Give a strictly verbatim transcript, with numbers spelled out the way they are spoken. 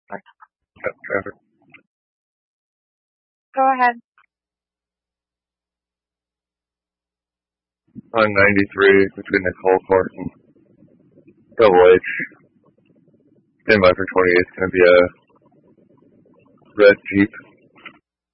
Traffic. Go ahead. On ninety-three between Nicole Court and Double H. Stand by for twenty-eight. It's going to be a red Jeep.